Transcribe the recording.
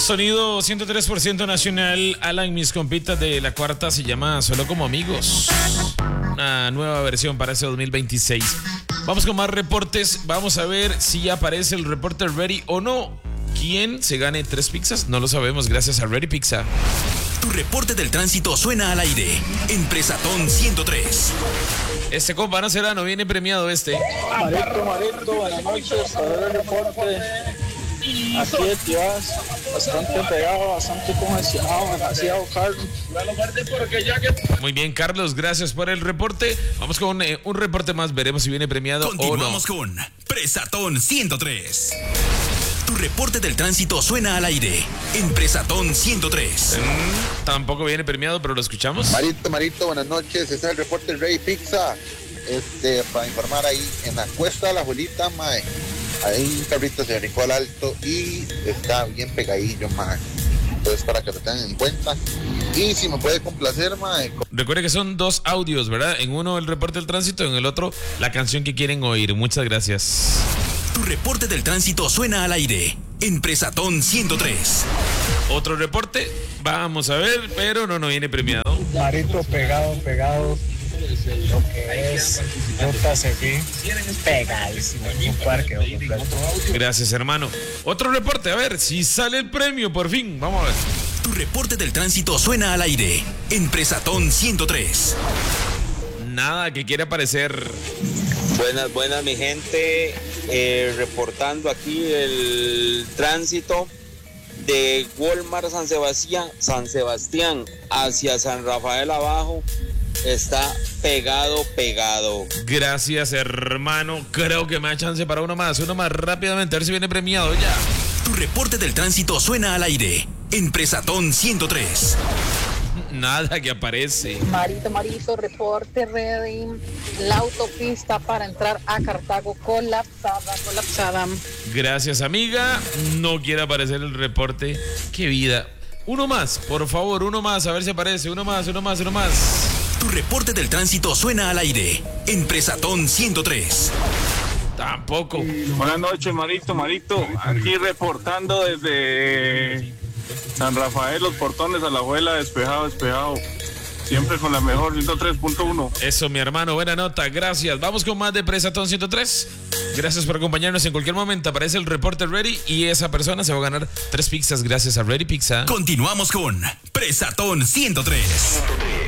Sonido 103% nacional. Alan, mis compitas de la cuarta se llama Solo como amigos. Una nueva versión para ese 2026. Vamos con más reportes. Vamos a ver si ya aparece el reporter ready o no. ¿Quién se gane 3 pizzas? No lo sabemos gracias a Ready Pizza. Tu reporte del tránsito suena al aire en Presatón 103. Este compa no será, no viene premiado este. Marito, buenas noches. Para ver el reporte aquí de Tibás, bastante pegado, bastante congestionado, demasiado caro. Muy bien, Carlos, gracias por el reporte. Vamos con un reporte más, veremos si viene premiado o no. Continuamos con Presatón 103. Tu reporte del tránsito suena al aire en Presatón 103. Tampoco viene premiado, pero lo escuchamos. Marito, buenas noches. Este es el reporte del Rey Pizza. Para informar ahí en la cuesta de la abuelita, mae, hay un carrito se brincó al alto y está bien pegadillo, mae. Entonces, para que lo tengan en cuenta. Y si me puede complacer, mae. Recuerde que son 2 audios, ¿verdad? En uno el reporte del tránsito, en el otro la canción que quieren oír. Muchas gracias. Tu reporte del tránsito suena al aire en Presatón 103. Otro reporte, vamos a ver, pero no viene premiado. Marito, pegado. Lo que es Ruta Seguí, pegadísimo. Un parque completo. Gracias, hermano. Otro reporte, a ver si sale el premio por fin. Vamos a ver. Tu reporte del tránsito suena al aire en Presatón 103. Nada que quiere aparecer. Buenas mi gente, reportando aquí el tránsito de Walmart San Sebastián hacia San Rafael abajo, está pegado. Gracias, hermano. Creo que me da chance para uno más rápidamente, a ver si viene premiado ya. Tu reporte del tránsito suena al aire en Presatón 103. Nada que aparece. Marito, reporte ready. La autopista para entrar a Cartago colapsada. Gracias, amiga. No quiere aparecer el reporte. Qué vida. Uno más, por favor, uno más, a ver si aparece. Uno más. Tu reporte del tránsito suena al aire en Presatón 103. Tampoco. Buenas noches, Marito. Aquí reportando desde San Rafael, los portones a la abuela, despejado. Siempre con la mejor, 103.1. Eso, mi hermano, buena nota, gracias. Vamos con más de Presatón 103. Gracias por acompañarnos. En cualquier momento aparece el reporte ready y esa persona se va a ganar 3 pizzas gracias a Ready Pizza. Continuamos con Presatón 103.